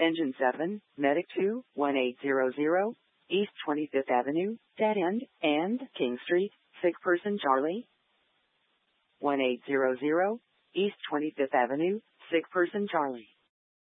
Engine 7, Medic 2, 1800, East 25th Avenue, Dead End, and King Street, sick person Charlie. 1800, East 25th Avenue, sick person Charlie.